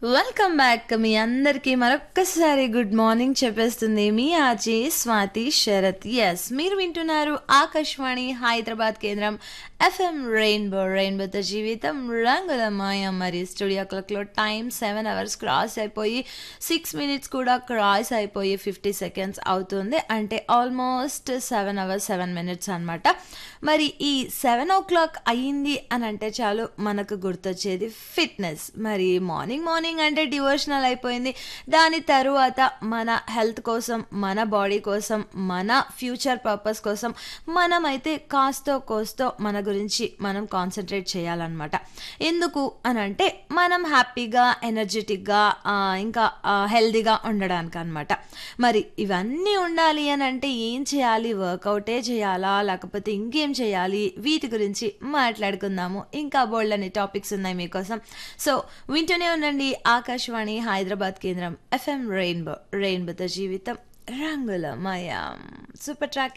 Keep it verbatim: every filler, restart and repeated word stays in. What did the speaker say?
Welcome back. మీ అందరికీ మరొక్కసారి good morning చెప్పేస్తుంది మీ ఆజీ స్వాతి శరత్. ఎస్, మీరు వింటున్నారు ఆకాశవాణి హైదరాబాద్ కేంద్రం ఎఫ్ఎం రెయిన్బో. రెయిన్బోతో జీవితం రంగుల మాయం. మరి స్టూడియో క్లాక్లో టైం సెవెన్ అవర్స్ క్రాస్ అయిపోయి సిక్స్ మినిట్స్ కూడా క్రాస్ అయిపోయి ఫిఫ్టీ సెకండ్స్ అవుతుంది. అంటే almost seven hours seven minutes అనమాట. మరి ఈ సెవెన్ ఓ క్లాక్ అయ్యింది అని అంటే చాలు మనకు గుర్తొచ్చేది ఫిట్నెస్. మరి మార్నింగ్ మార్నింగ్ అంటే డివోషనల్ అయిపోయింది. దాని తరువాత మన హెల్త్ కోసం, మన బాడీ కోసం, మన ఫ్యూచర్ పర్పస్ కోసం మనమైతే కాస్తో కోస్తో మన గురించి మనం కాన్సన్ట్రేట్ చేయాలన్నమాట. ఎందుకు అని అంటే మనం హ్యాపీగా, ఎనర్జెటిక్గా, ఇంకా హెల్దీగా ఉండడానికి అనమాట. మరి ఇవన్నీ ఉండాలి అని అంటే ఏం చేయాలి? వర్కౌటే చేయాలా, లేకపోతే ఇంకేం చేయాలి? వీటి గురించి మాట్లాడుకుందాము. ఇంకా బోల్డ్ అనే టాపిక్స్ ఉన్నాయి మీకోసం. సో వింటూనే ఉండండి ఆకాశవాణి హైదరాబాద్ కేంద్రం ఎఫ్ఎం రెయిన్బో. రెయిన్బోతో జీవితం రంగుల మయం. Super track